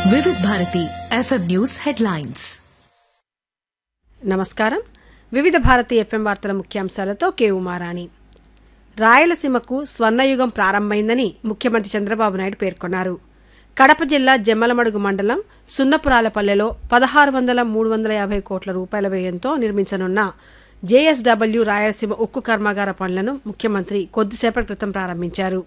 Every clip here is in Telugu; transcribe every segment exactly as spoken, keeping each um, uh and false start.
వివిధ భారతి ఎఫ్ఎం న్యూస్ హెడ్లైన్స్. నమస్కారం. వివిధ భారతి ఎఫ్ఎం వార్తల ముఖ్యాంశాలతో కే ఉమారాణి. రాయలసీమకు స్వర్ణయుగం ప్రారంభమైందని ముఖ్యమంత్రి చంద్రబాబు నాయుడు పేర్కొన్నారు. కడప జిల్లా జమ్మలమడుగు మండలం సున్నపురాలపల్లెలో పదహారు వందల మూడు వందల యాభై కోట్ల రూపాయల వ్యయంతో నిర్మించనున్న జేఎస్డబ్ల్యూ రాయలసీమ ఉక్కు కర్మాగార పనులను ముఖ్యమంత్రి కొద్దిసేపటి క్రితం ప్రారంభించారు.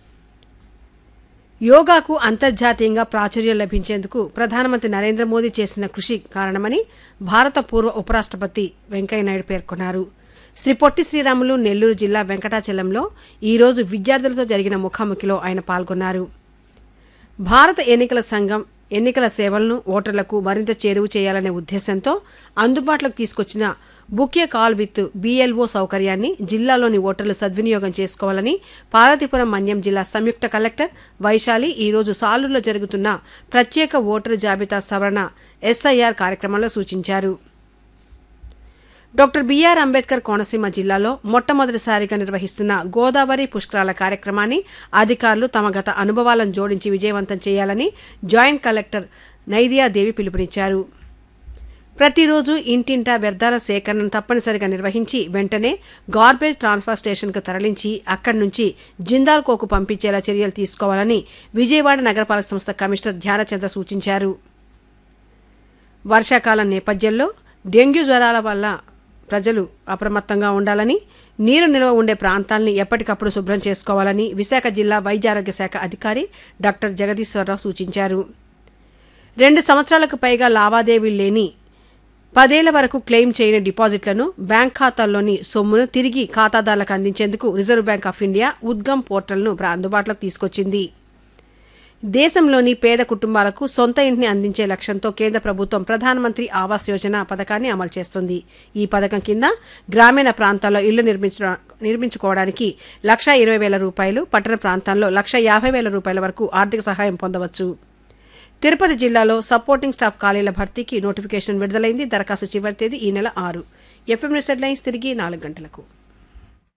యోగాకు అంతర్జాతీయంగా ప్రాచుర్యం లభించేందుకు ప్రధానమంత్రి నరేంద్ర మోదీ చేసిన కృషి కారణమని భారత పూర్వ ఉపరాష్ట్రపతి వెంకయ్యనాయుడు పేర్కొన్నారు. శ్రీ పొట్టి శ్రీరాములు నెల్లూరు జిల్లా వెంకటాచలంలో ఈరోజు విద్యార్థులతో జరిగిన ముఖాముఖిలో ఆయన పాల్గొన్నారు. భారత ఎన్నికల సంఘం ఎన్నికల సేవలను ఓటర్లకు మరింత చేరువ చేయాలనే ఉద్దేశంతో అందుబాటులోకి తీసుకొచ్చిన book A call with BLO సౌకర్యాన్ని జిల్లాలోని ఓటర్లు సద్వినియోగం చేసుకోవాలని పార్వతీపురం మన్యం జిల్లా సంయుక్త కలెక్టర్ వైశాలి ఈరోజు సాలూరులో జరుగుతున్న ప్రత్యేక ఓటరు జాబితా సవరణ ఎస్ఐఆర్ కార్యక్రమంలో సూచించారు. డాక్టర్ బీఆర్ అంబేద్కర్ కోనసీమ జిల్లాలో మొట్టమొదటిసారిగా నిర్వహిస్తున్న గోదావరి పుష్కరాల కార్యక్రమాన్ని అధికారులు తమ గత అనుభవాలను జోడించి విజయవంతం చేయాలని జాయింట్ కలెక్టర్ నైదియాదేవి పిలుపునిచ్చారు. ప్రతిరోజు ఇంటింటా వ్యర్థాల సేకరణను తప్పనిసరిగా నిర్వహించి వెంటనే గార్బేజ్ ట్రాన్స్ఫర్ స్టేషన్కు తరలించి అక్కడి నుంచి జిందాల్కోకు పంపించేలా చర్యలు తీసుకోవాలని విజయవాడ నగరపాలక సంస్థ కమిషనర్ ధ్యానచంద్ర సూచించారు. వర్షాకాలం నేపథ్యంలో డెంగ్యూ జ్వరాల వల్ల ప్రజలు అప్రమత్తంగా ఉండాలని, నీరు నిల్వ ఉండే ప్రాంతాలని ఎప్పటికప్పుడు శుభ్రం చేసుకోవాలని విశాఖ జిల్లా వైద్యారోగ్య శాఖ అధికారి డాక్టర్ జగదీశ్వరరావు సూచించారు. రెండు సంవత్సరాలకు పైగా లావాదేవీలు లేని పదేళ్ల వరకు క్లెయిమ్ చేయని డిపాజిట్లను బ్యాంక్ ఖాతాల్లోని సొమ్మును తిరిగి ఖాతాదారులకు అందించేందుకు reserve bank of India Udgam పోర్టల్ను అందుబాటులోకి తీసుకొచ్చింది. దేశంలోని పేద కుటుంబాలకు సొంత ఇంటిని అందించే లక్ష్యంతో కేంద్ర ప్రభుత్వం ప్రధానమంత్రి ఆవాస్ యోజన పథకాన్ని అమలు చేస్తోంది. ఈ పథకం కింద గ్రామీణ ప్రాంతాల్లో ఇళ్లు నిర్మించుకోవడానికి లక్షా ఇరవై వేల రూపాయలు, పట్టణ ప్రాంతాల్లో లక్ష యాభై వేల రూపాయల వరకు ఆర్థిక సహాయం పొందవచ్చు. తిరుపతి జిల్లాలో సపోర్టింగ్ స్టాఫ్ ఖాళీల భర్తీకి నోటిఫికేషన్ విడుదలైంది. దరఖాస్తు చివరి తేదీ ఈ నెల ఆరు. ఎఫ్ఎం న్యూస్ హెడ్లైన్స్ తిరిగి నాలుగు గంటలకు.